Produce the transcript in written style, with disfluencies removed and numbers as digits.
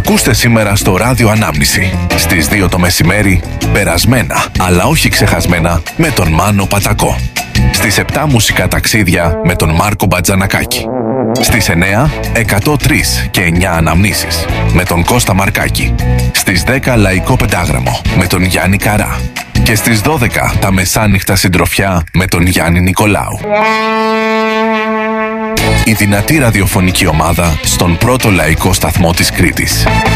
Ακούστε σήμερα στο Ράδιο Ανάμνηση. Στις 2 το μεσημέρι, περασμένα, αλλά όχι ξεχασμένα, με τον Μάνο Πατακό. Στις 7 μουσικά ταξίδια με τον Μάρκο Μπατζανακάκη. Στις 9, 103 και 9 αναμνήσεις με τον Κώστα Μαρκάκη. Στις 10, Λαϊκό Πεντάγραμμο με τον Γιάννη Καρά. Και στις 12, τα μεσάνυχτα συντροφιά με τον Γιάννη Νικολάου. Η δυνατή ραδιοφωνική ομάδα στον πρώτο λαϊκό σταθμό της Κρήτης.